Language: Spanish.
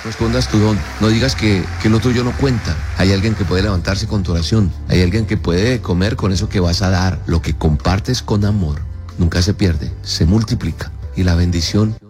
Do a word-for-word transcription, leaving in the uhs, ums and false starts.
escondas tu don, no digas que, que lo tuyo no cuenta. Hay alguien que puede levantarse con tu oración, hay alguien que puede comer con eso que vas a dar. Lo que compartes con amor nunca se pierde, se multiplica y la bendición